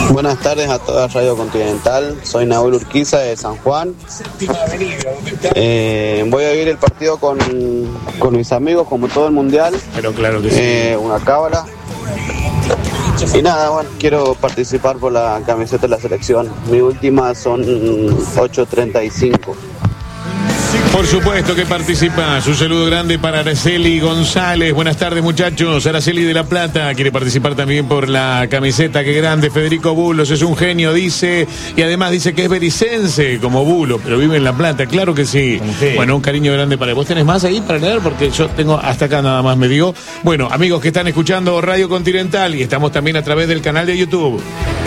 Buenas tardes a toda Radio Continental, soy Nahuel Urquiza de San Juan. Voy a vivir el partido con mis amigos como todo el mundial. Pero claro que sí. Una cábala. Y nada, bueno, quiero participar por la camiseta de la selección. Mi última son 8.35. Por supuesto que participas. Un saludo grande para Araceli González. Buenas tardes, muchachos. Araceli de La Plata quiere participar también por la camiseta. Qué grande. Federico Bulos es un genio, dice. Y además dice que es bericense, como Bulo, pero vive en La Plata. Claro que sí. Bueno, un cariño grande para vos. ¿Tenés más ahí para leer? Porque yo tengo hasta acá nada más, me digo. Bueno, amigos que están escuchando Radio Continental y estamos también a través del canal de YouTube.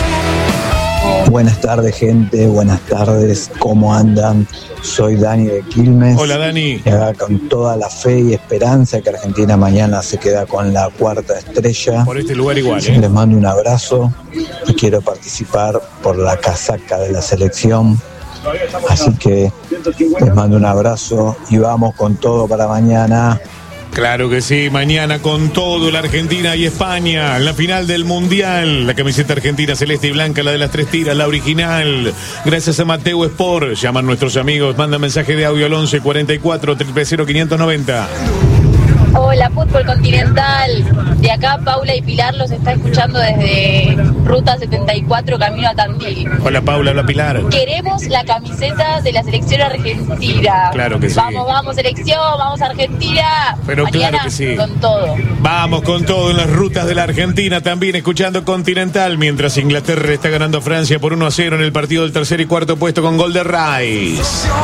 Buenas tardes, gente, buenas tardes, ¿cómo andan? Soy Dani de Quilmes. Hola, Dani. Y acá con toda la fe y esperanza que Argentina mañana se queda con la 4ª estrella. Por este lugar igual, Les mando un abrazo y quiero participar por la casaca de la selección. Así que les mando un abrazo y vamos con todo para mañana. Claro que sí, mañana con todo la Argentina y España, en la final del Mundial, la camiseta argentina celeste y blanca, la de las 3 tiras, la original, gracias a Mateo Sport, llaman nuestros amigos, manda mensaje de audio al 11 44 000 590. Hola, Fútbol Continental. De acá Paula y Pilar los está escuchando desde Ruta 74, camino a Tandil. Hola, Paula, hola, Pilar. Queremos la camiseta de la selección argentina. Claro que sí. Vamos, vamos, selección, vamos, Argentina. Pero mañana, claro que sí. Con todo. Vamos con todo en las rutas de la Argentina, también escuchando Continental, mientras Inglaterra está ganando a Francia por 1-0 en el partido del tercer y cuarto puesto con gol de Rice.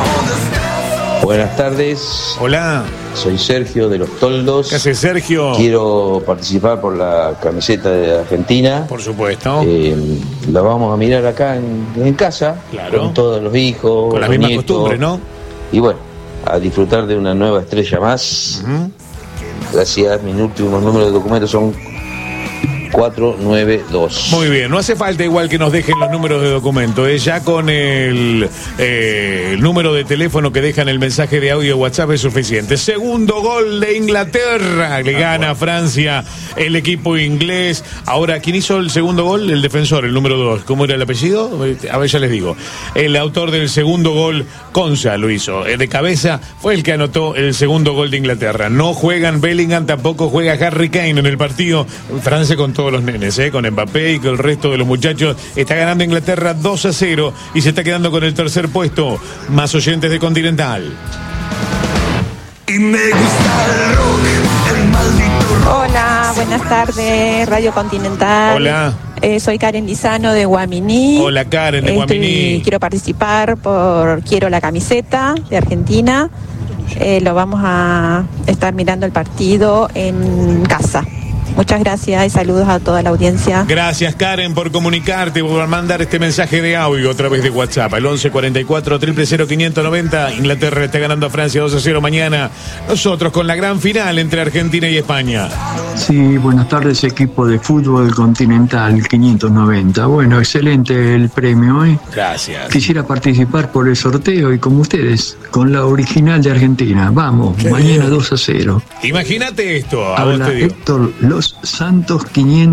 Buenas tardes. Hola. Soy Sergio de Los Toldos. ¿Qué haces, Sergio? Quiero participar por la camiseta de Argentina. Por supuesto. La vamos a mirar acá en casa. Claro. Con todos los hijos. Con las mismas costumbres, ¿no? Y bueno, a disfrutar de una nueva estrella más. Gracias. Mis últimos números de documentos son 492. Muy bien, no hace falta igual que nos dejen los números de documento, ya con el número de teléfono que dejan el mensaje de audio WhatsApp es suficiente. Segundo gol de Inglaterra, le gana a Francia el equipo inglés. Ahora, ¿quién hizo el segundo gol? El defensor, el número 2. ¿Cómo era el apellido? A ver, ya les digo. El autor del segundo gol, Concha, lo hizo. De cabeza fue el que anotó el segundo gol de Inglaterra. No juegan Bellingham, tampoco juega Harry Kane en el partido. Francia con todos los nenes, con Mbappé y con el resto de los muchachos. Está ganando Inglaterra 2-0 y se está quedando con el tercer puesto. Más oyentes de Continental. Y me gusta el rock, el maldito rock. Hola, buenas tardes, Radio Continental. Hola. Soy Karen Lizano de Guaminí. Hola, Karen de Guaminí. Quiero participar quiero la camiseta de Argentina. Lo vamos a estar mirando el partido en casa. Muchas gracias y saludos a toda la audiencia. Gracias, Karen, por comunicarte, por mandar este mensaje de audio a través de WhatsApp. El 11 44 000 590. Inglaterra está ganando a Francia 2-0 mañana. Nosotros con la gran final entre Argentina y España. Sí, buenas tardes, equipo de fútbol Continental 590. Bueno, excelente el premio, ¿eh? Gracias. Quisiera participar por el sorteo y como ustedes, con la original de Argentina. Vamos, mañana 2-0. Imagínate esto. Habla Héctor Los Santos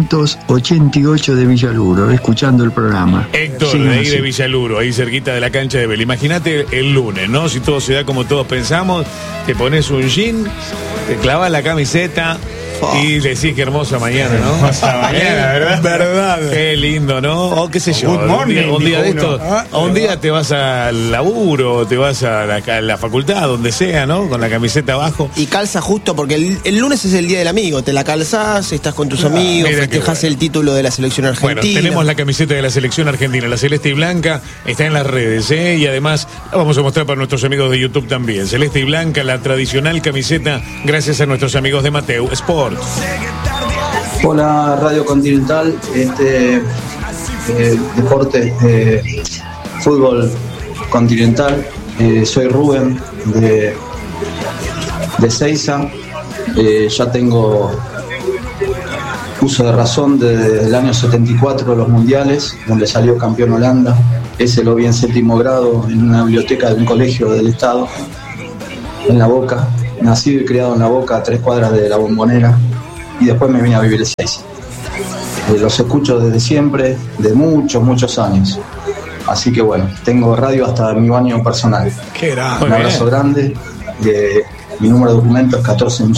588 de Villaluro, escuchando el programa. Héctor, de ahí de Villaluro, ahí cerquita de la cancha de Vélez. Imagínate el lunes, ¿no? Si todo se da como todos pensamos, te pones un jean, te clavas la camiseta y decís que hermosa mañana, ¿no? Hermosa mañana, ¿verdad? Verdad. Qué lindo, ¿no? O qué sé yo. Good morning, un día de esto, un día ¿verdad? te vas al laburo, te vas a la facultad, donde sea, ¿no? Con la camiseta abajo. Y calza justo porque el lunes es el día del amigo, te la calzás, estás con tus amigos, festejás el título de la selección argentina. Bueno, tenemos la camiseta de la selección argentina, la celeste y blanca, está en las redes, y además la vamos a mostrar para nuestros amigos de YouTube también. Celeste y blanca, la tradicional camiseta, gracias a nuestros amigos de Mateo Sport. Hola, Radio Continental, deporte, fútbol continental. Soy Rubén de Seiza. Ya tengo uso de razón desde el año 74 de los mundiales, donde salió campeón Holanda. Ese lo vi en 7º grado en una biblioteca de un colegio del Estado, en La Boca. Nacido y criado en La Boca, a 3 cuadras de La Bombonera. Y después me vine a vivir a Seiza. Los escucho desde siempre, de muchos años. Así que bueno, tengo radio hasta mi baño personal. Qué grande. Un abrazo grande. Mi número de documento es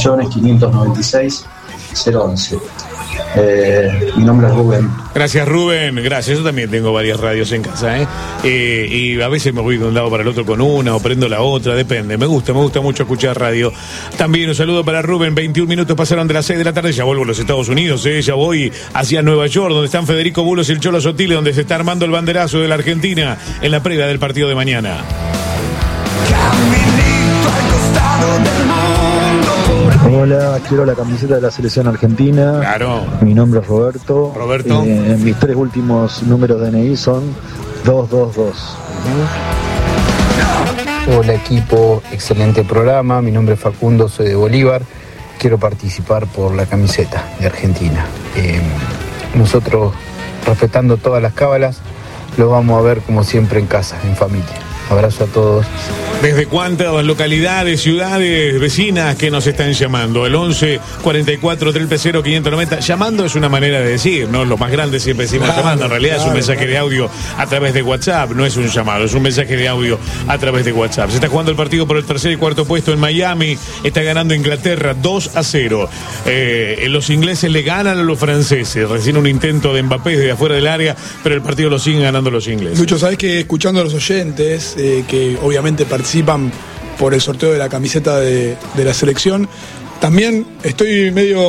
14.596.011. Mi nombre es Rubén. Gracias, Rubén. Gracias. Yo también tengo varias radios en casa, y a veces me voy de un lado para el otro con una o prendo la otra, depende. Me gusta mucho escuchar radio. También un saludo para Rubén. 21 minutos pasaron de las 6 de la tarde. Ya vuelvo a los Estados Unidos, ya voy hacia Nueva York, donde están Federico Bulos y el Cholo Sotile, donde se está armando el banderazo de la Argentina en la previa del partido de mañana. Hola, quiero la camiseta de la selección argentina. Claro. Mi nombre es Roberto. Mis 3 últimos números de DNI son 222. Hola equipo, excelente programa. Mi nombre es Facundo, soy de Bolívar. Quiero participar por la camiseta de Argentina. Nosotros, respetando todas las cábalas, lo vamos a ver como siempre en casa, en familia. Abrazo a todos. ¿Desde cuántas localidades, ciudades, vecinas que nos están llamando? El 11 44 000 590. Llamando es una manera de decir, ¿no? Los más grandes siempre decimos llamando. En realidad es un mensaje de audio a través de WhatsApp. No es un llamado, es un mensaje de audio a través de WhatsApp. Se está jugando el partido por el tercer y cuarto puesto en Miami. Está ganando Inglaterra 2-0. Los ingleses le ganan a los franceses. Recién un intento de Mbappé desde afuera del área, pero el partido lo siguen ganando los ingleses. Lucho, sabés que escuchando a los oyentes, que obviamente participan por el sorteo de la camiseta de la selección, también estoy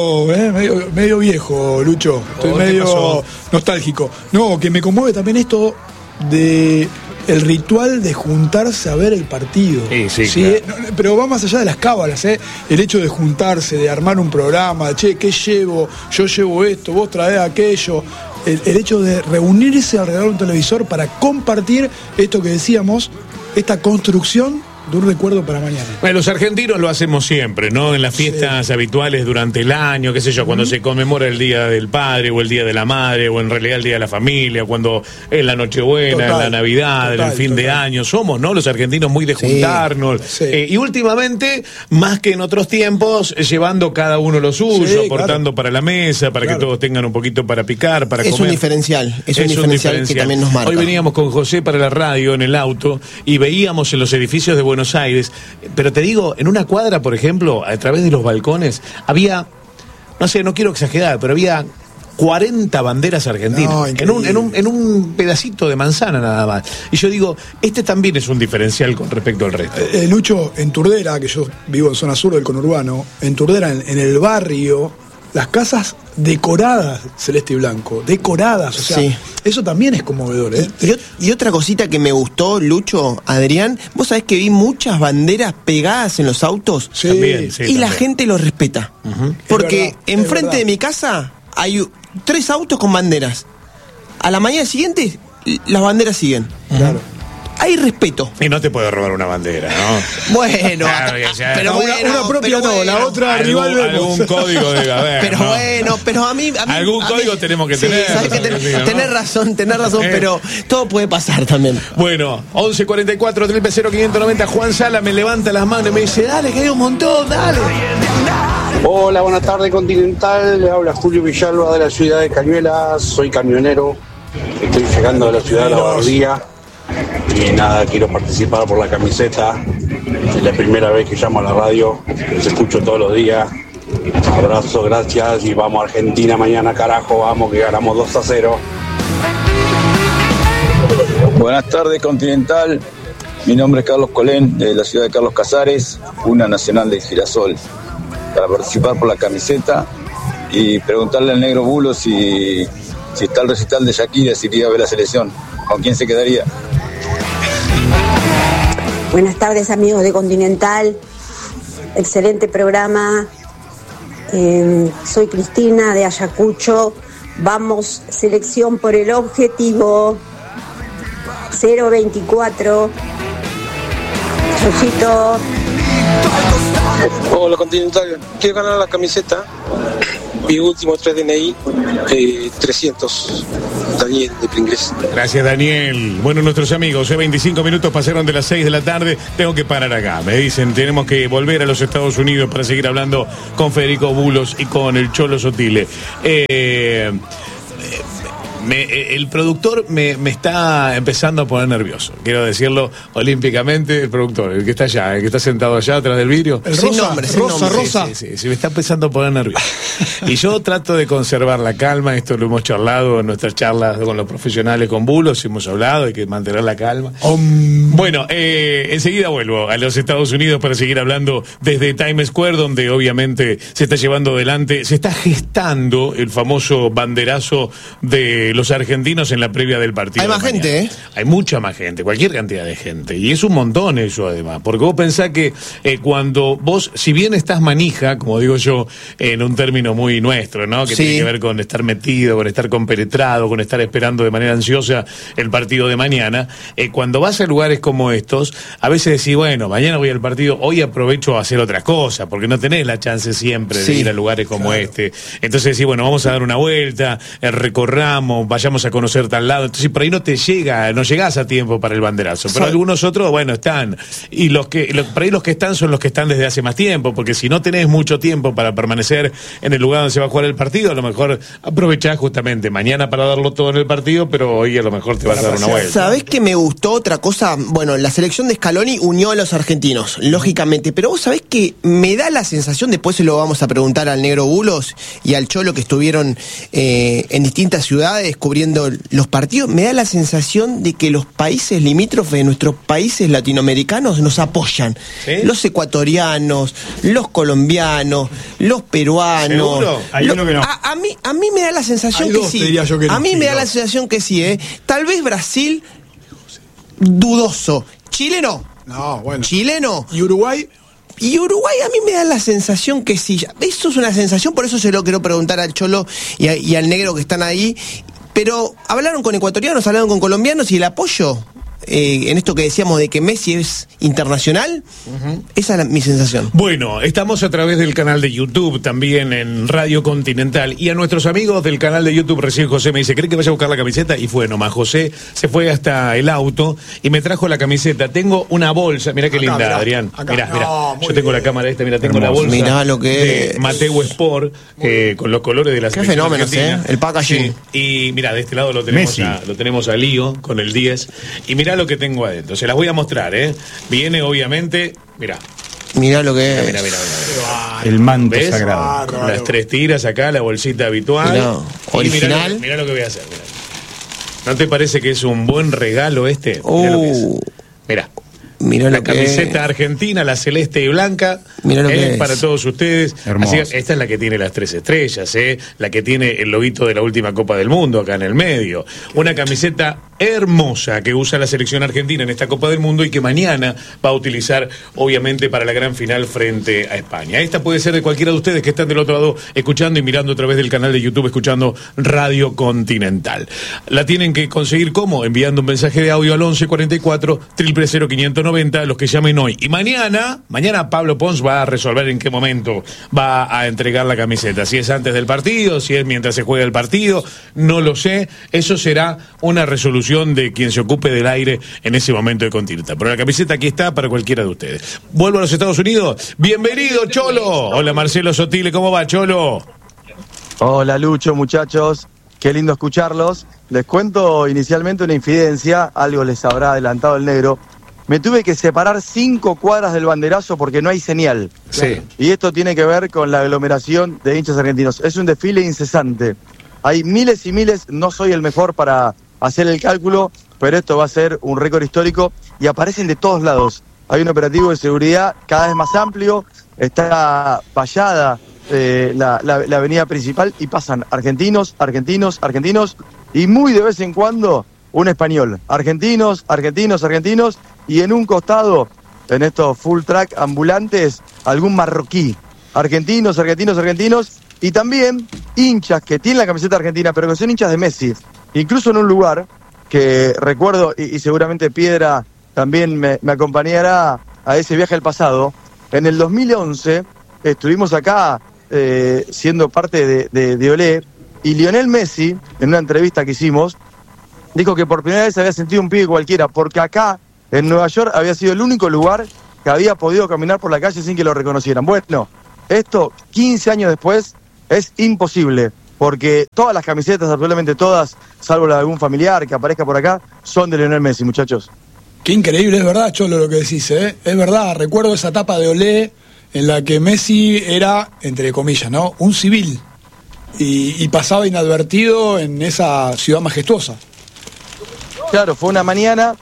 medio viejo, Lucho. Estoy medio nostálgico. No, que me conmueve también esto de el ritual de juntarse a ver el partido. Sí, ¿sí? Claro. Pero va más allá de las cábalas, el hecho de juntarse, de armar un programa, che, ¿qué llevo? Yo llevo esto, vos traés aquello. El hecho de reunirse alrededor de un televisor para compartir esto que decíamos, esta construcción de un recuerdo para mañana. Bueno, los argentinos lo hacemos siempre, ¿no? En las fiestas habituales durante el año, qué sé yo, cuando se conmemora el Día del Padre o el Día de la Madre o en realidad el Día de la Familia, cuando es la Nochebuena, en la Navidad, en el fin de año. Somos, ¿no? Los argentinos muy de juntarnos. Y últimamente, más que en otros tiempos, llevando cada uno lo suyo, aportando para la mesa, para que todos tengan un poquito para picar, para comer. Es un diferencial que también nos marca. Hoy veníamos con José para la radio en el auto y veíamos en los edificios de Buenos Aires, pero te digo, en una cuadra, por ejemplo, a través de los balcones, había, no sé, no quiero exagerar, pero había 40 banderas argentinas en un pedacito de manzana nada más. Y yo digo, este también es un diferencial con respecto al resto. Lucho, en Turdera, que yo vivo en zona sur del conurbano, en Turdera, en el barrio, las casas decoradas, celeste y blanco, decoradas, o sea, eso también es conmovedor, Y otra cosita que me gustó, Lucho, Adrián, vos sabés que vi muchas banderas pegadas en los autos, y la gente los respeta, porque enfrente de mi casa hay 3 autos con banderas. A la mañana siguiente, las banderas siguen. Claro. Hay respeto. Y no te puede robar una bandera, ¿no? Bueno, pero una propia la otra rival algún código debe haber. Pero ¿no? bueno, pero a mí algún código tenemos que tener. Sabes que tenés razón, pero todo puede pasar también. Bueno, 11 44 000 590. Juan Sala me levanta las manos y me dice, dale, que hay un montón, dale. Hola, buenas tardes, Continental. Le habla Julio Villalba de la ciudad de Cañuelas. Soy camionero. Estoy llegando de la ciudad de La Bardía. Y nada, quiero participar por la camiseta. Es la primera vez que llamo a la radio. Los escucho todos los días. Abrazo, gracias. Y vamos a Argentina mañana, carajo. Vamos, que ganamos 2-0. Buenas tardes, Continental. Mi nombre es Carlos Colén, de la ciudad de Carlos Casares, una nacional de Girasol. Para participar por la camiseta y preguntarle al negro Bulo si está el recital de Shakira, si iría a ver la selección. ¿Con quién se quedaría? Buenas tardes, amigos de Continental. Excelente programa. Soy Cristina de Ayacucho. Vamos, selección por el objetivo. 024. Chocito. Hola, Continental. Quiero ganar la camiseta. Mi último 3 DNI, 300. Daniel de Pringles. Gracias, Daniel. Bueno, nuestros amigos, 25 minutos pasaron de las 6 de la tarde. Tengo que parar acá. Me dicen, tenemos que volver a los Estados Unidos para seguir hablando con Federico Bulos y con el Cholo Sotile. El productor me está empezando a poner nervioso. Quiero decirlo olímpicamente, el productor, el que está allá, el que está sentado allá atrás del vidrio. El Rosa. Sí, me está empezando a poner nervioso. Y yo trato de conservar la calma, esto lo hemos charlado en nuestras charlas con los profesionales, con Bulos, hemos hablado, hay que mantener la calma. Bueno, enseguida vuelvo a los Estados Unidos para seguir hablando desde Times Square, donde obviamente se está llevando adelante, se está gestando el famoso banderazo de los argentinos en la previa del partido. Hay más gente, ¿eh? Hay mucha más gente, cualquier cantidad de gente. Y es un montón eso, además. Porque vos pensás que cuando vos, si bien estás manija, como digo yo, en un término muy nuestro, ¿no? Que tiene que ver con estar metido, con estar compenetrado, con estar esperando de manera ansiosa el partido de mañana, cuando vas a lugares como estos, a veces decís, bueno, mañana voy al partido, hoy aprovecho a hacer otras cosas, porque no tenés la chance siempre de ir a lugares como este. Entonces decís, bueno, vamos a dar una vuelta, recorramos, vayamos a conocer tal lado. Entonces por ahí no llegás a tiempo para el banderazo. Pero algunos otros, bueno, están. Y por ahí los que están son los que están desde hace más tiempo, porque si no tenés mucho tiempo para permanecer en el lugar donde se va a jugar el partido, a lo mejor aprovechás justamente mañana para darlo todo en el partido, pero hoy a lo mejor te vas a dar una vuelta. ¿Sabés que me gustó otra cosa? Bueno, la selección de Scaloni unió a los argentinos, lógicamente, pero vos sabés que me da la sensación, después se lo vamos a preguntar al Negro Bulos y al Cholo, que estuvieron en distintas ciudades cubriendo los partidos, me da la sensación de que los países limítrofes de nuestros países latinoamericanos nos apoyan. ¿Sí? Los ecuatorianos, los colombianos, los peruanos. ¿Seguro? Hay uno que no. A mí me da la sensación que sí. A mí me da la sensación que sí, ¿eh? Tal vez Brasil, dudoso. Chileno. No, bueno. Chileno. ¿Y Uruguay? Y Uruguay a mí me da la sensación que sí. Eso es una sensación, por eso se lo quiero preguntar al Cholo y al Negro que están ahí. Pero hablaron con ecuatorianos, hablaron con colombianos y el apoyo en esto que decíamos de que Messi es internacional, esa es mi sensación. Bueno, estamos a través del canal de YouTube, también en Radio Continental, y a nuestros amigos del canal de YouTube, recién José me dice, ¿cree que vaya a buscar la camiseta? Y fue nomás, José se fue hasta el auto y me trajo la camiseta. Tengo una bolsa, mirá qué linda, mirá, Adrián, mirá, yo tengo la cámara esta, mirá, tengo la bolsa mirá lo que de es. Mateo Sport, con los colores de la selección fenómenos, argentina. el packaging. Sí. Y mirá, de este lado lo tenemos a Lío, con el 10, y mirá lo que tengo adentro, se las voy a mostrar, viene obviamente, mirá lo que es. Mirá. El manto ¿ves? sagrado. Con las 3 tiras acá, la bolsita habitual. Original. Mirá lo que voy a hacer, mirá. ¿No te parece que es un buen regalo este? Mirá lo que es. Mirá la camiseta argentina, la celeste y blanca, para todos ustedes. Así, esta es la que tiene las 3 estrellas, la que tiene el loguito de la última Copa del Mundo acá en el medio. Una camiseta hermosa que usa la selección argentina en esta Copa del Mundo y que mañana va a utilizar, obviamente, para la gran final frente a España. Esta puede ser de cualquiera de ustedes que están del otro lado escuchando y mirando a través del canal de YouTube, escuchando Radio Continental. La tienen que conseguir, ¿cómo? Enviando un mensaje de audio al 1144 000 590, los que llamen hoy. Y mañana Pablo Pons va a resolver en qué momento va a entregar la camiseta. Si es antes del partido, si es mientras se juega el partido, no lo sé. Eso será una resolución de quien se ocupe del aire en ese momento de Continental. Pero la camiseta aquí está para cualquiera de ustedes. Vuelvo a los Estados Unidos. Bienvenido, Cholo. Hola, Marcelo Sotile, ¿cómo va, Cholo? Hola, Lucho, muchachos. Qué lindo escucharlos. Les cuento inicialmente una infidencia, algo les habrá adelantado el Negro. Me tuve que separar 5 cuadras del banderazo porque no hay señal. Sí. Y esto tiene que ver con la aglomeración de hinchas argentinos. Es un desfile incesante. Hay miles y miles, no soy el mejor para hacer el cálculo, pero esto va a ser un récord histórico y aparecen de todos lados. Hay un operativo de seguridad cada vez más amplio, está vallada la avenida principal y pasan argentinos y muy de vez en cuando un español. Argentinos y en un costado, en estos full track ambulantes, algún marroquí. Argentinos y también hinchas que tienen la camiseta argentina, pero que son hinchas de Messi. Incluso en un lugar que recuerdo, y seguramente Piedra también me acompañará a ese viaje al pasado, en el 2011 estuvimos acá siendo parte de Olé, y Lionel Messi, en una entrevista que hicimos, dijo que por primera vez había sentido un pibe cualquiera, porque acá, en Nueva York, había sido el único lugar que había podido caminar por la calle sin que lo reconocieran. Bueno, esto, 15 años después, es imposible. porque todas las camisetas, absolutamente todas, salvo la de algún familiar que aparezca por acá, son de Lionel Messi, muchachos. Qué increíble, es verdad, Cholo, lo que decís, ¿eh? Es verdad, recuerdo esa etapa de Olé en la que Messi era, entre comillas, ¿no?, un civil y pasaba inadvertido en esa ciudad majestuosa. Claro, fue una mañana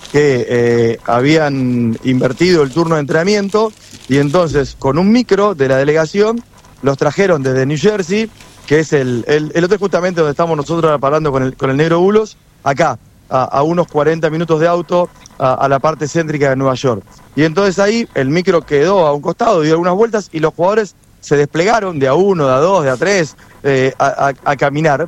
que habían invertido el turno de entrenamiento y entonces con un micro de la delegación los trajeron desde New Jersey, que es el hotel justamente donde estamos nosotros hablando con el Negro Bulos, acá, a unos 40 minutos de auto a la parte céntrica de Nueva York. Y entonces ahí el micro quedó a un costado, dio algunas vueltas y los jugadores se desplegaron de a uno, de a dos, de a tres, a caminar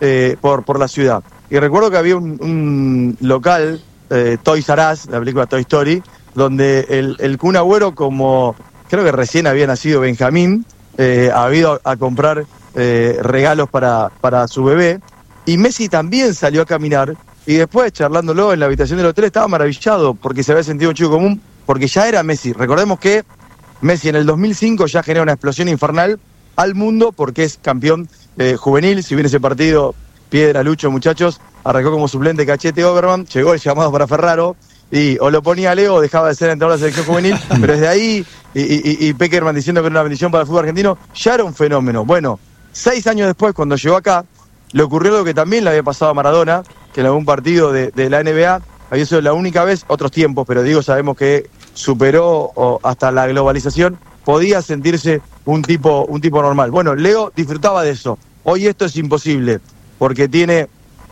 por la ciudad. Y recuerdo que había un local, Toys R Us, la película Toy Story, donde el Kun Agüero, como creo que recién había nacido Benjamín, había ido a comprar regalos para su bebé, y Messi también salió a caminar, y después, charlándolo en la habitación del hotel, estaba maravillado porque se había sentido un chico común, porque ya era Messi. Recordemos que Messi en el 2005 ya genera una explosión infernal al mundo porque es campeón juvenil. Si bien ese partido, piedra, Lucho, muchachos, arrancó como suplente Cachete Oberman, llegó el llamado para Ferraro, y o lo ponía a Leo o dejaba de ser entrenador de la selección juvenil, pero desde ahí, y Peckerman diciendo que era una bendición para el fútbol argentino, ya era un fenómeno. Bueno, 6 años después, cuando llegó acá, le ocurrió lo que también le había pasado a Maradona, que en algún partido de la NBA había sido la única vez, otros tiempos, pero digo, sabemos que superó hasta la globalización, podía sentirse un tipo normal. Bueno, Leo disfrutaba de eso. Hoy esto es imposible, porque tiene,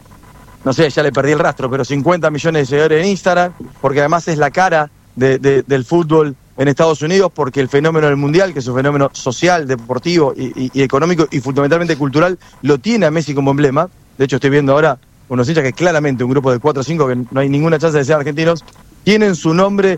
no sé, ya le perdí el rastro, pero 50 millones de seguidores en Instagram, porque además es la cara del fútbol en Estados Unidos, porque el fenómeno del Mundial, que es un fenómeno social, deportivo y económico y fundamentalmente cultural, lo tiene a Messi como emblema. De hecho, estoy viendo ahora unos hinchas que claramente, un grupo de 4 o 5, que no hay ninguna chance de ser argentinos, tienen su nombre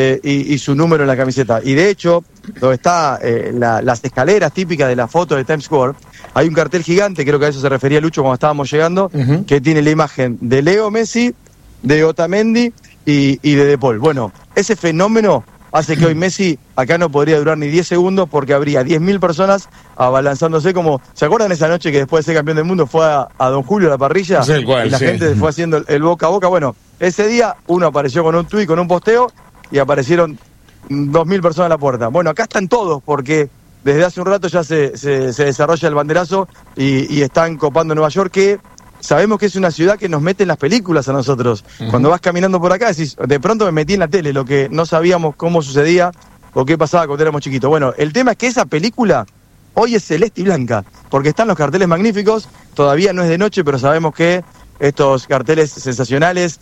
y su número en la camiseta. Y de hecho, donde está las escaleras típicas de la foto de Times Square, hay un cartel gigante, creo que a eso se refería Lucho cuando estábamos llegando, que tiene la imagen de Leo Messi, de Otamendi y de Paul. Bueno, ese fenómeno hace que hoy Messi acá no podría durar ni 10 segundos porque habría 10.000 personas abalanzándose como... ¿Se acuerdan esa noche que después de ser campeón del mundo fue a Don Julio a la parrilla? Y la gente fue haciendo el boca a boca. Bueno, ese día uno apareció con un tuit, con un posteo, y aparecieron 2.000 personas a la puerta. Bueno, acá están todos porque desde hace un rato ya se desarrolla el banderazo y están copando Nueva York, que sabemos que es una ciudad que nos mete en las películas a nosotros. Cuando vas caminando por acá decís, de pronto me metí en la tele, lo que no sabíamos cómo sucedía o qué pasaba cuando éramos chiquitos. Bueno, el tema es que esa película hoy es celeste y blanca, porque están los carteles magníficos, todavía no es de noche, pero sabemos que estos carteles sensacionales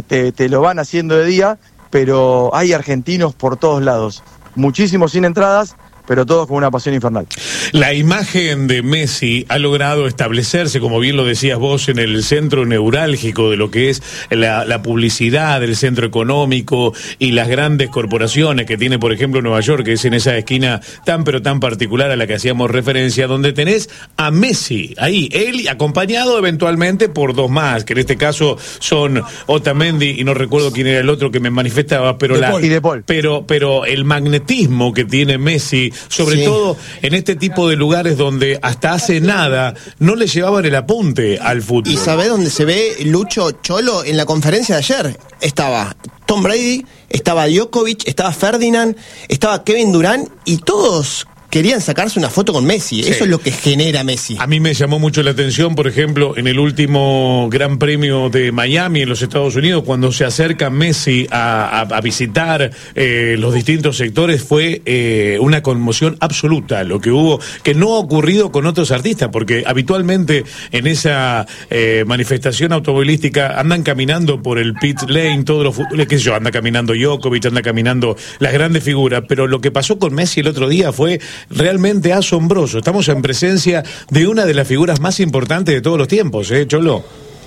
te lo van haciendo de día, pero hay argentinos por todos lados, muchísimos sin entradas, pero todos con una pasión infernal. La imagen de Messi ha logrado establecerse, como bien lo decías vos, en el centro neurálgico de lo que es la publicidad, el centro económico y las grandes corporaciones que tiene, por ejemplo, Nueva York, que es en esa esquina tan pero tan particular a la que hacíamos referencia, donde tenés a Messi, ahí, él acompañado eventualmente por 2 más, que en este caso son Otamendi y no recuerdo quién era el otro que me manifestaba, pero De Paul. Pero el magnetismo que tiene Messi, sobre todo en este tipo de lugares donde hasta hace nada no le llevaban el apunte al fútbol. ¿Y sabe dónde se ve Lucho Cholo? En la conferencia de ayer estaba Tom Brady, estaba Djokovic, estaba Ferdinand, estaba Kevin Durant, y todos querían sacarse una foto con Messi. Sí. Eso es lo que genera Messi. A mí me llamó mucho la atención, por ejemplo, en el último Gran Premio de Miami en los Estados Unidos, cuando se acerca Messi a visitar los distintos sectores, fue una conmoción absoluta lo que hubo, que no ha ocurrido con otros artistas, porque habitualmente en esa manifestación automovilística andan caminando por el pit lane todos los futbolistas, qué sé yo, anda caminando Djokovic, anda caminando las grandes figuras, pero lo que pasó con Messi el otro día fue realmente asombroso. Estamos en presencia de una de las figuras más importantes de todos los tiempos, Cholo.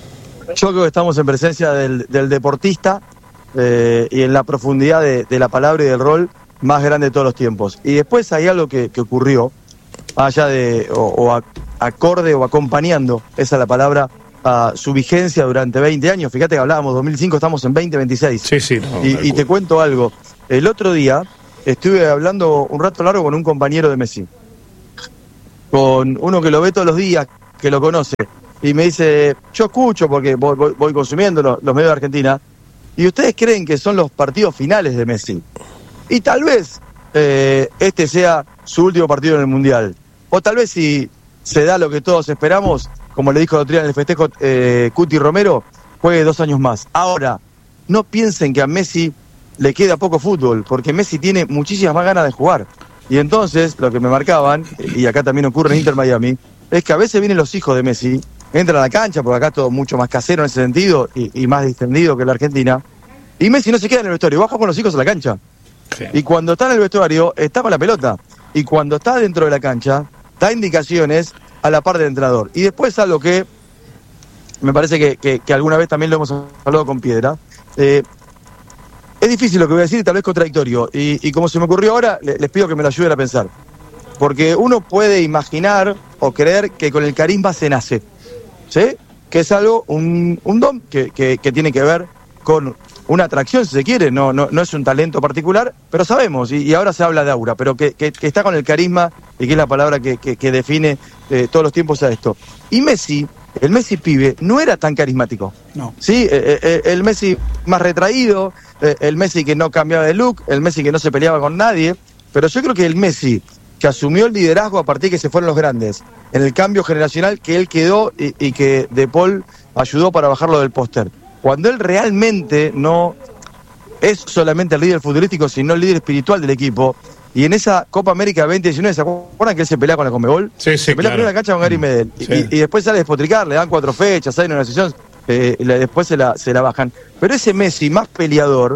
Yo creo que estamos en presencia del deportista y en la profundidad de la palabra y del rol más grande de todos los tiempos. Y después hay algo que ocurrió, allá de acorde o acompañando, esa es la palabra, a su vigencia durante 20 años. Fíjate que hablábamos 2005, estamos en 2026. Sí, y te cuento algo. El otro día estuve hablando un rato largo con un compañero de Messi, con uno que lo ve todos los días, que lo conoce, y me dice, yo escucho porque voy consumiendo los medios de Argentina, y ustedes creen que son los partidos finales de Messi. Y tal vez este sea su último partido en el Mundial. O tal vez si se da lo que todos esperamos, como le dijo el otro día en el festejo Cuti Romero, juegue 2 años más. Ahora, no piensen que a Messi le queda poco fútbol, porque Messi tiene muchísimas más ganas de jugar. Y entonces, lo que me marcaban, y acá también ocurre en Inter Miami, es que a veces vienen los hijos de Messi, entran a la cancha, porque acá es todo mucho más casero en ese sentido, y más distendido que la Argentina, y Messi no se queda en el vestuario, baja con los hijos a la cancha. Sí. Y cuando está en el vestuario, está con la pelota. Y cuando está dentro de la cancha, da indicaciones a la par del entrenador. Y después algo que me parece que alguna vez también lo hemos hablado con Piedra. Es difícil lo que voy a decir y tal vez contradictorio. Y como se me ocurrió ahora, les pido que me lo ayuden a pensar. Porque uno puede imaginar o creer que con el carisma se nace. ¿Sí? Que es algo, un don que tiene que ver con una atracción, si se quiere. No es un talento particular, pero sabemos, y ahora se habla de aura, pero que está con el carisma y que es la palabra que define todos los tiempos a esto. Y Messi, el Messi pibe, no era tan carismático. No. ¿Sí? El Messi más retraído, el Messi que no cambiaba de look, el Messi que no se peleaba con nadie, pero yo creo que el Messi que asumió el liderazgo a partir de que se fueron los grandes, en el cambio generacional que él quedó y que De Paul ayudó para bajarlo del póster. Cuando él realmente no es solamente el líder futbolístico, sino el líder espiritual del equipo. Y en esa Copa América 2019, ¿se acuerdan que él se pelea con la Conmebol? Sí, se pelea primero en la cancha con Gary Medel. Sí. Y después sale a despotricar, le dan 4 fechas, sale en una sesión, después se la bajan. Pero ese Messi más peleador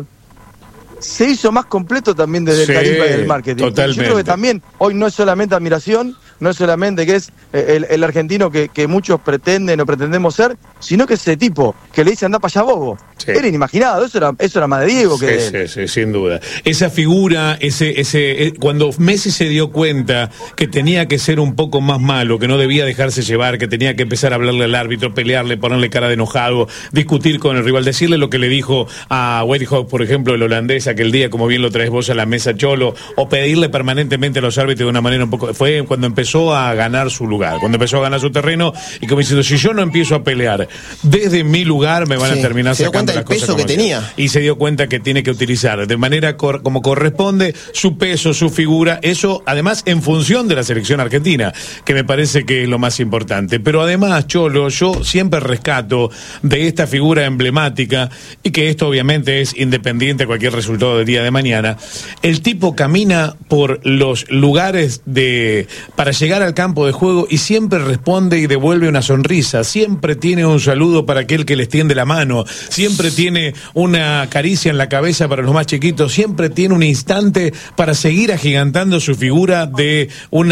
se hizo más completo también desde el carisma y del marketing. Totalmente. Yo creo que también hoy no es solamente admiración, no es solamente que es el argentino que muchos pretenden o pretendemos ser, sino que ese tipo que le dice anda para allá bobo. Sí. Era inimaginado, eso era más de Diego que sí, sin duda. Esa figura, cuando Messi se dio cuenta que tenía que ser un poco más malo, que no debía dejarse llevar, que tenía que empezar a hablarle al árbitro, pelearle, ponerle cara de enojado, discutir con el rival, decirle lo que le dijo a Weghorst, por ejemplo, el holandés aquel día, como bien lo traes vos a la mesa, Cholo, o pedirle permanentemente a los árbitros de una manera un poco... Fue cuando empezó a ganar su lugar, cuando empezó a ganar su terreno, y como diciendo, si yo no empiezo a pelear desde mi lugar, me van a terminar sacando las cosas como tenía. Y se dio cuenta que tiene que utilizar de manera como corresponde su peso, su figura, eso además en función de la selección argentina, que me parece que es lo más importante. Pero además, Cholo, yo siempre rescato de esta figura emblemática, y que esto obviamente es independiente a cualquier resultado del día de mañana, el tipo camina por los lugares para llegar al campo de juego y siempre responde y devuelve una sonrisa, siempre tiene un saludo para aquel que le extiende la mano, siempre tiene una caricia en la cabeza para los más chiquitos, siempre tiene un instante para seguir agigantando su figura de un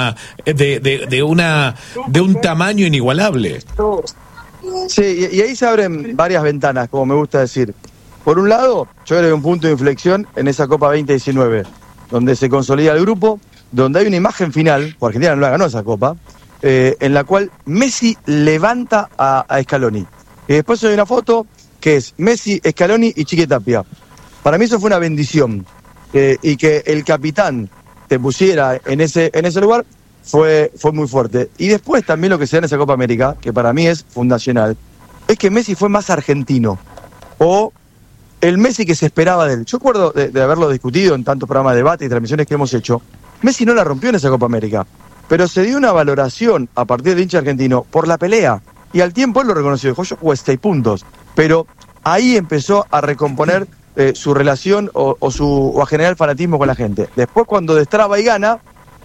tamaño inigualable. Sí, y ahí se abren varias ventanas, como me gusta decir. Por un lado, yo creo que un punto de inflexión en esa Copa 2019, donde se consolida el grupo, donde hay una imagen final, porque Argentina no la ganó esa Copa, en la cual Messi levanta a Scaloni. Y después hay una foto que es Messi, Scaloni y Chiqui Tapia. Para mí eso fue una bendición. Y que el capitán te pusiera en ese lugar fue muy fuerte. Y después también lo que se da en esa Copa América, que para mí es fundacional, es que Messi fue más argentino. O el Messi que se esperaba de él. Yo recuerdo de haberlo discutido en tantos programas de debate y transmisiones que hemos hecho. Messi no la rompió en esa Copa América, pero se dio una valoración a partir del hincha argentino por la pelea. Y al tiempo él lo reconoció, dijo, yo jugué 6 puntos. Pero ahí empezó a recomponer su relación o a generar fanatismo con la gente. Después, cuando destraba y gana,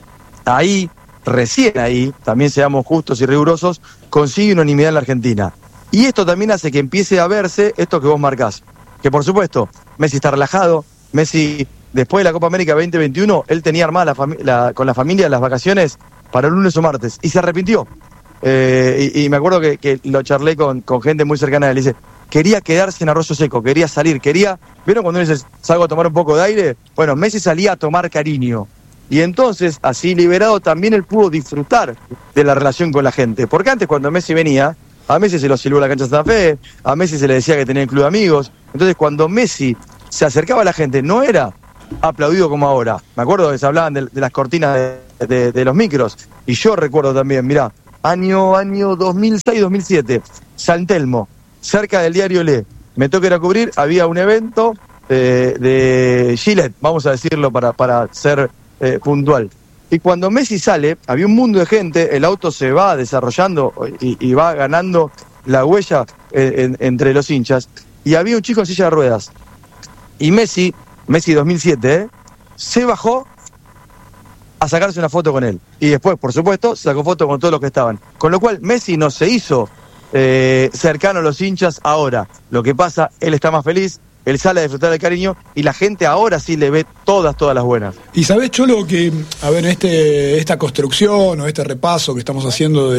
recién ahí, también seamos justos y rigurosos, consigue unanimidad en la Argentina. Y esto también hace que empiece a verse esto que vos marcás. Que por supuesto, Messi está relajado, Messi, después de la Copa América 2021, él tenía armada con la familia las vacaciones para el lunes o martes, y se arrepintió. Y me acuerdo que lo charlé con gente muy cercana a él, dice, quería quedarse en Arroyo Seco, quería salir, ¿vieron cuando uno dice, salgo a tomar un poco de aire? Bueno, Messi salía a tomar cariño. Y entonces, así liberado, también él pudo disfrutar de la relación con la gente. Porque antes, cuando Messi venía, a Messi se lo silbó la cancha de Santa Fe, a Messi se le decía que tenía el club de amigos. Entonces, cuando Messi se acercaba a la gente, no era aplaudido como ahora. Me acuerdo que se hablaban de las cortinas de los micros. Y yo recuerdo también, mirá, año 2006-2007, San Telmo, cerca del diario Le. Me toca ir a cubrir, había un evento de Gillette, vamos a decirlo para ser puntual. Y cuando Messi sale, había un mundo de gente, el auto se va desarrollando y va ganando la huella entre los hinchas, y había un chico en silla de ruedas. Y Messi 2007, se bajó a sacarse una foto con él. Y después, por supuesto, sacó foto con todos los que estaban. Con lo cual, Messi no se hizo cercano a los hinchas ahora. Lo que pasa, él está más feliz, él sale a disfrutar del cariño y la gente ahora sí le ve todas las buenas. Y sabés, Cholo, que, a ver, esta construcción o este repaso que estamos haciendo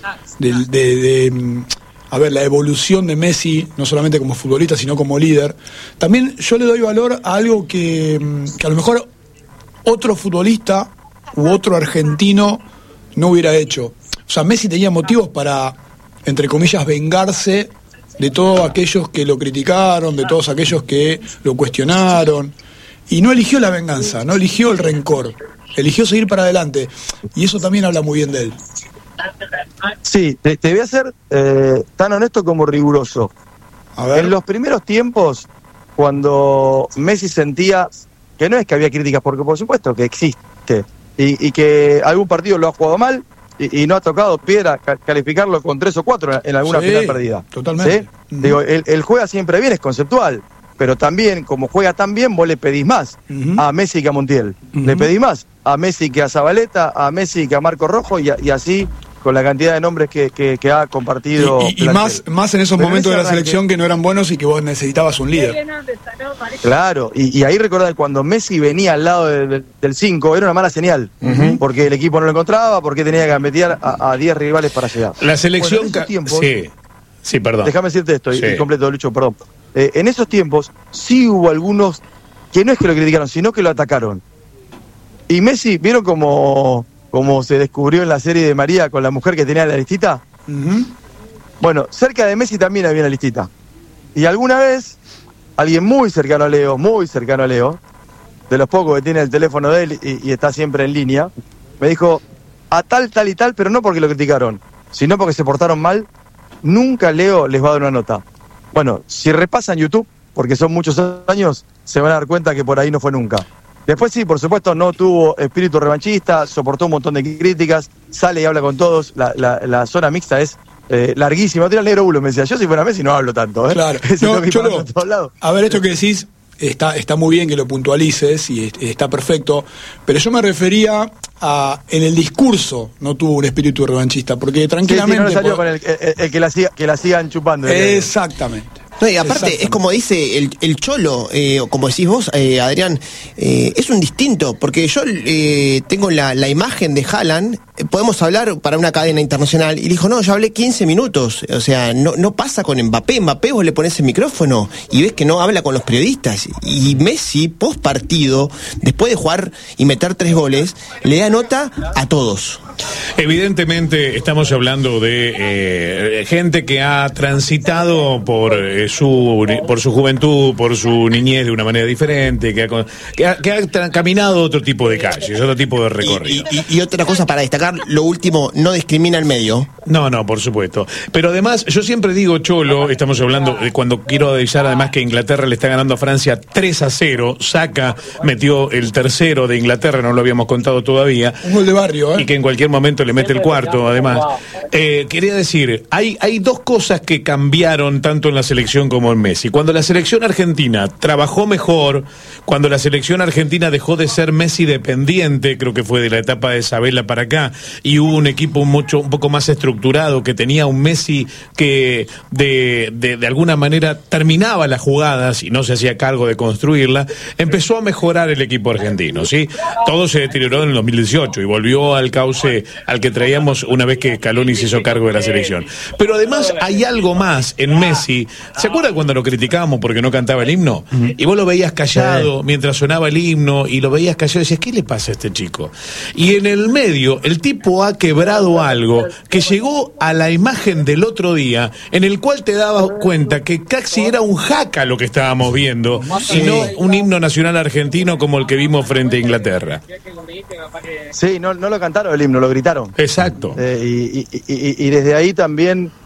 a ver, la evolución de Messi, no solamente como futbolista, sino como líder, también yo le doy valor a algo que a lo mejor otro futbolista u otro argentino no hubiera hecho. O sea, Messi tenía motivos para, entre comillas, vengarse de todos aquellos que lo criticaron, de todos aquellos que lo cuestionaron, y no eligió la venganza, no eligió el rencor, eligió seguir para adelante, y eso también habla muy bien de él. Sí, te voy a ser tan honesto como riguroso. A ver. En los primeros tiempos, cuando Messi sentía que no es que había críticas, porque por supuesto que existe, y que algún partido lo ha jugado mal, y no ha tocado piedra calificarlo con 3 o 4 en alguna final perdida. Totalmente. ¿Sí? Digo, él juega siempre bien, es conceptual, pero también, como juega tan bien, vos le pedís más a Messi que a Montiel. Le pedís más a Messi que a Zabaleta, a Messi que a Marco Rojo, y así con la cantidad de nombres que ha compartido. Y más en esos momentos de la selección que no eran buenos y que vos necesitabas un líder. Claro, y ahí recordad, cuando Messi venía al lado del 5, era una mala señal, porque el equipo no lo encontraba, porque tenía que gambetear a 10 rivales para llegar. La selección... Bueno, en esos tiempos, sí, perdón. Déjame decirte esto, y completo, Lucho, perdón. En esos tiempos sí hubo algunos que no es que lo criticaron, sino que lo atacaron. Y Messi, ¿vieron como se descubrió en la serie de María con la mujer que tenía la listita? Bueno, cerca de Messi también había una listita. Y alguna vez, alguien muy cercano a Leo, de los pocos que tiene el teléfono de él y está siempre en línea, me dijo, a tal y tal, pero no porque lo criticaron, sino porque se portaron mal, nunca Leo les va a dar una nota. Bueno, si repasan YouTube, porque son muchos años, se van a dar cuenta que por ahí no fue nunca. Después sí, por supuesto, no tuvo espíritu revanchista, soportó un montón de críticas, sale y habla con todos, la zona mixta es larguísima. Tiene el negro bulo, me decía, yo si fuera Messi no hablo tanto. Claro, a ver, esto que decís está muy bien que lo puntualices y está perfecto, pero yo me refería a, en el discurso no tuvo un espíritu revanchista, porque tranquilamente... Sí, no le salió con el que la sigan chupando. Exactamente. No, y aparte, es como dice el Cholo, o como decís vos, Adrián, es un distinto, porque yo tengo la imagen de Haaland, podemos hablar para una cadena internacional, y le dijo, no, yo hablé 15 minutos, o sea, no pasa con Mbappé, vos le pones el micrófono y ves que no habla con los periodistas, y Messi, post partido, después de jugar y meter 3 goles, le da nota a todos. Evidentemente estamos hablando de gente que ha transitado por su juventud, por su niñez de una manera diferente, que ha caminado otro tipo de calles, otro tipo de recorrido. Y otra cosa para destacar, lo último, no discrimina el medio. No, por supuesto. Pero además, yo siempre digo, Cholo, estamos hablando de cuando quiero avisar además que Inglaterra le está ganando a Francia 3-0, Saka metió el tercero de Inglaterra, no lo habíamos contado todavía. Un gol de barrio, y que en cualquier momento le mete el cuarto, además. Quería decir, hay dos cosas que cambiaron tanto en la selección como en Messi. Cuando la selección argentina trabajó mejor, cuando la selección argentina dejó de ser Messi dependiente, creo que fue de la etapa de Sabella para acá, y hubo un equipo un poco más estructurado, que tenía un Messi que de alguna manera terminaba las jugadas y no se hacía cargo de construirla, empezó a mejorar el equipo argentino, ¿sí? Todo se deterioró en el 2018 y volvió al cauce al que traíamos una vez que Scaloni se hizo cargo de la selección. Pero además hay algo más en Messi. ¿Se acuerda cuando lo criticábamos porque no cantaba el himno? Y vos lo veías callado mientras sonaba el himno, y lo veías callado y decías, ¿qué le pasa a este chico? Y en el medio, el tipo ha quebrado algo que llegó a la imagen del otro día, en el cual te dabas cuenta que casi era un jaca lo que estábamos viendo, y no un himno nacional argentino como el que vimos frente a Inglaterra. Sí, no lo cantaron el himno, lo gritaron. Exacto. Y desde ahí también